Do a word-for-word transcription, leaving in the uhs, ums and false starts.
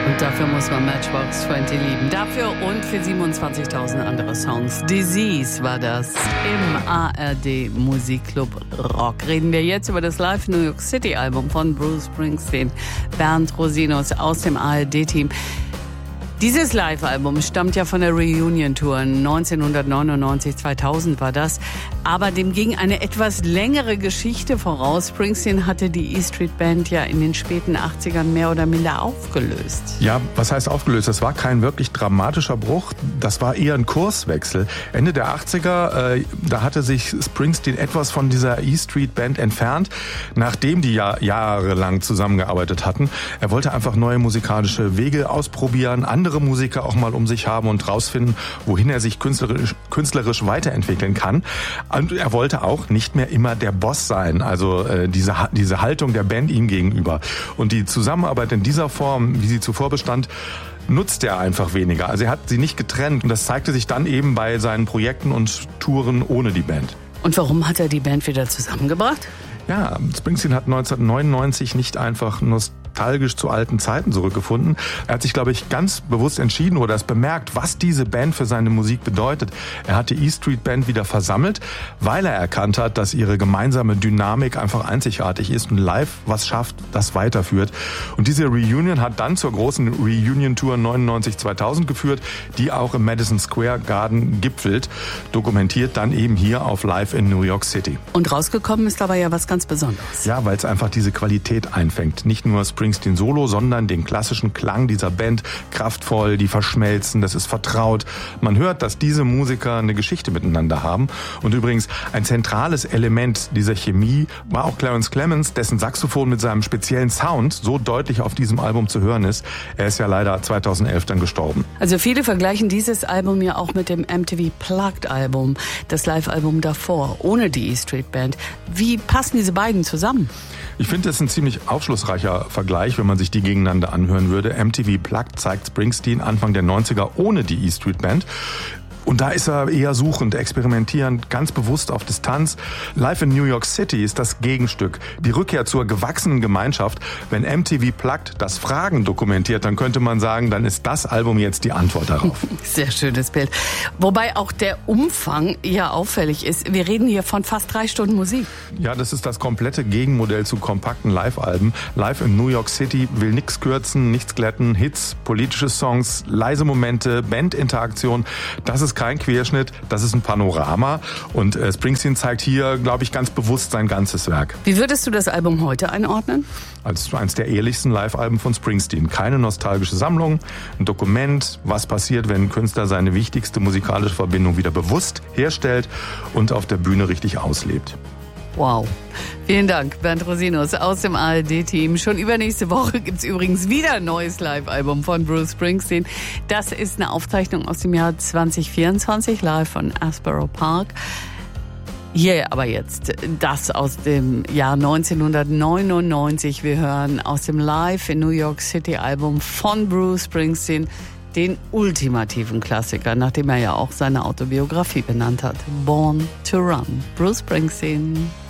Und dafür muss man Matchbox zwanzig lieben. Dafür und für siebenundzwanzigtausend andere Songs. Disease war das im A R D Musikclub Rock. Reden wir jetzt über das Live New York City Album von Bruce Springsteen. Bernd Rosinus aus dem A R D-Team. Dieses Live-Album stammt ja von der Reunion-Tour. neunzehnhundertneunundneunzig, zweitausend war das. Aber dem ging eine etwas längere Geschichte voraus. Springsteen hatte die E Street Band ja in den späten achtzigern mehr oder minder aufgelöst. Ja, was heißt aufgelöst? Das war kein wirklich dramatischer Bruch. Das war eher ein Kurswechsel. Ende der achtziger, äh, da hatte sich Springsteen etwas von dieser E Street Band entfernt, nachdem die ja jahrelang zusammengearbeitet hatten. Er wollte einfach neue musikalische Wege ausprobieren, andere Musiker auch mal um sich haben und rausfinden, wohin er sich künstlerisch, künstlerisch weiterentwickeln kann. Und er wollte auch nicht mehr immer der Boss sein, also äh, diese, diese Haltung der Band ihm gegenüber. Und die Zusammenarbeit in dieser Form, wie sie zuvor bestand, nutzt er einfach weniger. Also er hat sie nicht getrennt und das zeigte sich dann eben bei seinen Projekten und Touren ohne die Band. Und warum hat er die Band wieder zusammengebracht? Ja, Springsteen hat neunzehnhundertneunundneunzig nicht einfach nostalgisch zu alten Zeiten zurückgefunden. Er hat sich, glaube ich, ganz bewusst entschieden oder es bemerkt, was diese Band für seine Musik bedeutet. Er hat die E Street Band wieder versammelt, weil er erkannt hat, dass ihre gemeinsame Dynamik einfach einzigartig ist und live was schafft, das weiterführt. Und diese Reunion hat dann zur großen Reunion-Tour neunundneunzig zweitausend geführt, die auch im Madison Square Garden gipfelt, dokumentiert dann eben hier auf Live in New York City. Und rausgekommen ist dabei ja was ganz Besonderes. Ja, weil es einfach diese Qualität einfängt. Nicht nur Springsteen Solo, sondern den klassischen Klang dieser Band. Kraftvoll, die verschmelzen, das ist vertraut. Man hört, dass diese Musiker eine Geschichte miteinander haben. Und übrigens, ein zentrales Element dieser Chemie war auch Clarence Clemons, dessen Saxophon mit seinem speziellen Sound so deutlich auf diesem Album zu hören ist. Er ist ja leider zweitausendelf dann gestorben. Also viele vergleichen dieses Album ja auch mit dem M T V Plugged Album, das Live-Album davor, ohne die E Street Band. Wie passen diese beiden zusammen? Ich finde, das ist ein ziemlich aufschlussreicher Vergleich, wenn man sich die gegeneinander anhören würde. M T V Plugged zeigt Springsteen Anfang der neunziger ohne die E Street Band. Und da ist er eher suchend, experimentierend, ganz bewusst auf Distanz. Live in New York City ist das Gegenstück. Die Rückkehr zur gewachsenen Gemeinschaft. Wenn M T V Plugged das Fragen dokumentiert, dann könnte man sagen, dann ist das Album jetzt die Antwort darauf. Sehr schönes Bild. Wobei auch der Umfang ja auffällig ist. Wir reden hier von fast drei Stunden Musik. Ja, das ist das komplette Gegenmodell zu kompakten Live-Alben. Live in New York City will nichts kürzen, nichts glätten, Hits, politische Songs, leise Momente, Bandinteraktion. Das ist kein Querschnitt, das ist ein Panorama und äh, Springsteen zeigt hier, glaube ich, ganz bewusst sein ganzes Werk. Wie würdest du das Album heute einordnen? Als eines der ehrlichsten Live-Alben von Springsteen. Keine nostalgische Sammlung, ein Dokument, was passiert, wenn ein Künstler seine wichtigste musikalische Verbindung wieder bewusst herstellt und auf der Bühne richtig auslebt. Wow. Vielen Dank, Bernd Rosinus aus dem A R D-Team. Schon übernächste Woche gibt's übrigens wieder ein neues Live-Album von Bruce Springsteen. Das ist eine Aufzeichnung aus dem Jahr zwanzig vierundzwanzig, live von Asbury Park. Hier aber jetzt das aus dem Jahr neunzehnhundertneunundneunzig. Wir hören aus dem Live in New York City Album von Bruce Springsteen den ultimativen Klassiker, nachdem er ja auch seine Autobiografie benannt hat. Born to Run. Bruce Springsteen.